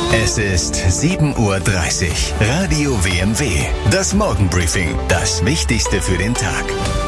Es ist 7:30 Uhr. Radio WMW. Das Morgenbriefing. Das Wichtigste für den Tag.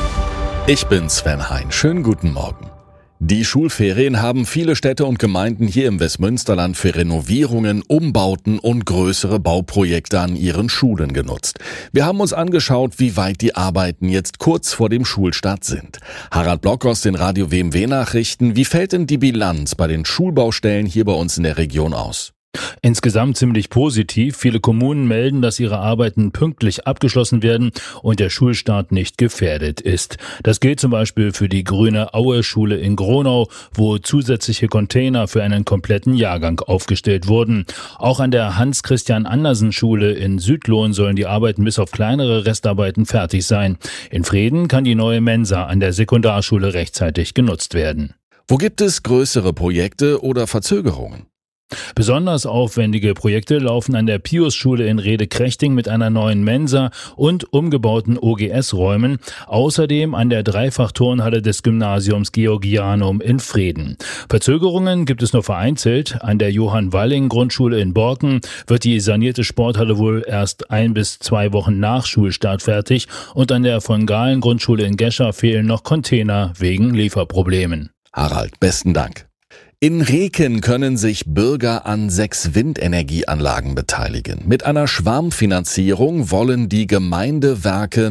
Ich bin Sven Hein. Schönen guten Morgen. Die Schulferien haben viele Städte und Gemeinden hier im Westmünsterland für Renovierungen, Umbauten und größere Bauprojekte an ihren Schulen genutzt. Wir haben uns angeschaut, wie weit die Arbeiten jetzt kurz vor dem Schulstart sind. Harald Block aus den Radio WMW Nachrichten. Wie fällt denn die Bilanz bei den Schulbaustellen hier bei uns in der Region aus? Insgesamt ziemlich positiv. Viele Kommunen melden, dass ihre Arbeiten pünktlich abgeschlossen werden und der Schulstart nicht gefährdet ist. Das gilt zum Beispiel für die Grüne Aue Schule in Gronau, wo zusätzliche Container für einen kompletten Jahrgang aufgestellt wurden. Auch an der Hans-Christian-Andersen-Schule in Südlohn sollen die Arbeiten bis auf kleinere Restarbeiten fertig sein. In Vreden kann die neue Mensa an der Sekundarschule rechtzeitig genutzt werden. Wo gibt es größere Projekte oder Verzögerungen? Besonders aufwendige Projekte laufen an der Pius-Schule in Rhede-Krechting mit einer neuen Mensa und umgebauten OGS-Räumen, außerdem an der Dreifachturnhalle des Gymnasiums Georgianum in Vreden. Verzögerungen gibt es nur vereinzelt. An der Johann-Walling-Grundschule in Borken wird die sanierte Sporthalle wohl erst 1 bis 2 Wochen nach Schulstart fertig und an der von-Galen-Grundschule in Gescher fehlen noch Container wegen Lieferproblemen. Harald, besten Dank. In Reken können sich Bürger an 6 Windenergieanlagen beteiligen. Mit einer Schwarmfinanzierung wollen die Gemeindewerke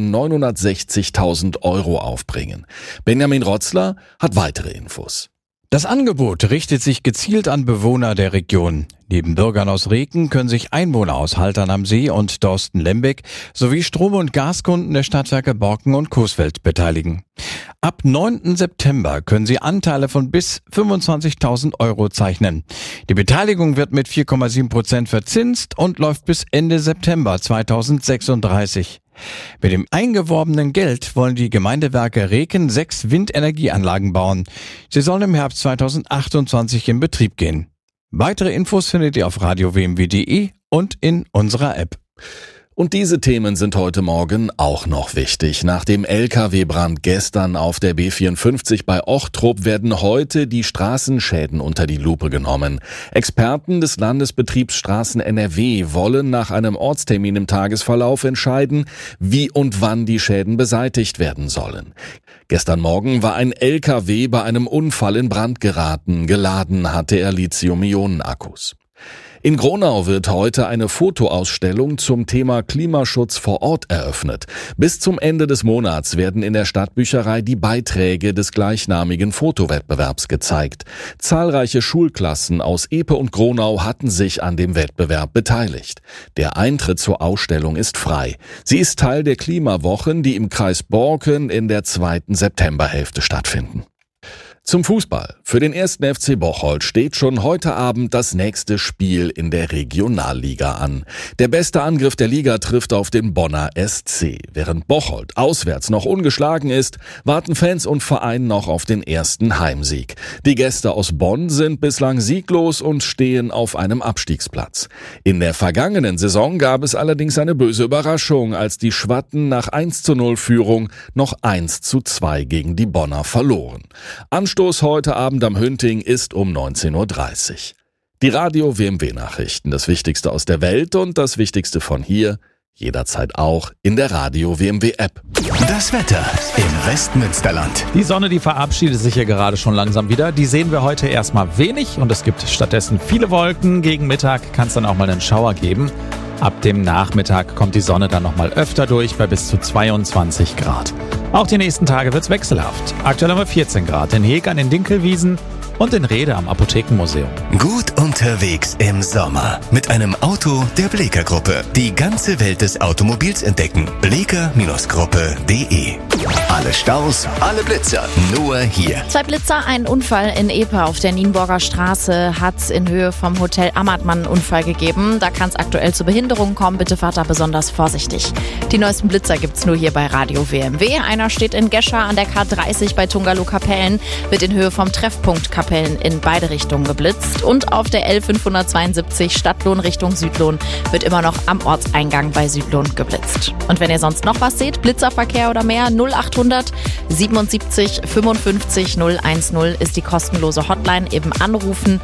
960.000 € aufbringen. Benjamin Rotzler hat weitere Infos. Das Angebot richtet sich gezielt an Bewohner der Region. Neben Bürgern aus Reken können sich Einwohner aus Haltern am See und Dorsten-Lembeck sowie Strom- und Gaskunden der Stadtwerke Borken und Coesfeld beteiligen. Ab 9. September können sie Anteile von bis 25.000 € zeichnen. Die Beteiligung wird mit 4,7% verzinst und läuft bis Ende September 2036. Mit dem eingeworbenen Geld wollen die Gemeindewerke Reken 6 Windenergieanlagen bauen. Sie sollen im Herbst 2028 in Betrieb gehen. Weitere Infos findet ihr auf radiowmw.de und in unserer App. Und diese Themen sind heute Morgen auch noch wichtig. Nach dem LKW-Brand gestern auf der B54 bei Ochtrup werden heute die Straßenschäden unter die Lupe genommen. Experten des Landesbetriebs Straßen NRW wollen nach einem Ortstermin im Tagesverlauf entscheiden, wie und wann die Schäden beseitigt werden sollen. Gestern Morgen war ein LKW bei einem Unfall in Brand geraten. Geladen hatte er Lithium-Ionen-Akkus. In Gronau wird heute eine Fotoausstellung zum Thema Klimaschutz vor Ort eröffnet. Bis zum Ende des Monats werden in der Stadtbücherei die Beiträge des gleichnamigen Fotowettbewerbs gezeigt. Zahlreiche Schulklassen aus Epe und Gronau hatten sich an dem Wettbewerb beteiligt. Der Eintritt zur Ausstellung ist frei. Sie ist Teil der Klimawochen, die im Kreis Borken in der 2. Septemberhälfte stattfinden. Zum Fußball. Für den 1. FC Bocholt steht schon heute Abend das nächste Spiel in der Regionalliga an. Der beste Angriff der Liga trifft auf den Bonner SC. Während Bocholt auswärts noch ungeschlagen ist, warten Fans und Verein noch auf den ersten Heimsieg. Die Gäste aus Bonn sind bislang sieglos und stehen auf einem Abstiegsplatz. In der vergangenen Saison gab es allerdings eine böse Überraschung, als die Schwatten nach 1:0 Führung noch 1:2 gegen die Bonner verloren. Anstoß heute Abend am Hünting ist um 19:30 Uhr. Die Radio WMW Nachrichten, das Wichtigste aus der Welt und das Wichtigste von hier, jederzeit auch in der Radio WMW App. Das Wetter im Westmünsterland. Die Sonne, die verabschiedet sich ja gerade schon langsam wieder. Die sehen wir heute erstmal wenig und es gibt stattdessen viele Wolken. Gegen Mittag kann es dann auch mal einen Schauer geben. Ab dem Nachmittag kommt die Sonne dann nochmal öfter durch bei bis zu 22 Grad. Auch die nächsten Tage wird's wechselhaft. Aktuell haben wir 14 Grad in Heg an den Dinkelwiesen und in Rhede am Apothekenmuseum. Gut unterwegs im Sommer mit einem Auto der Bleeker Gruppe. Die ganze Welt des Automobils entdecken. bleeker-gruppe.de. Alle Staus, alle Blitzer, nur hier. 2 Blitzer, ein Unfall in Epe auf der Nienburger Straße hat's in Höhe vom Hotel Ammertmann einen Unfall gegeben. Da kann es aktuell zu Behinderungen kommen. Bitte fahrt da besonders vorsichtig. Die neuesten Blitzer gibt's nur hier bei Radio WMW. Einer steht in Gescher an der K30 bei Tungalow-Kapellen, wird in Höhe vom Treffpunkt Kapellen in beide Richtungen geblitzt. Und auf der L572 Stadtlohn Richtung Südlohn wird immer noch am Ortseingang bei Südlohn geblitzt. Und wenn ihr sonst noch was seht, Blitzerverkehr oder mehr, 0800 77 55 010 ist die kostenlose Hotline. Eben anrufen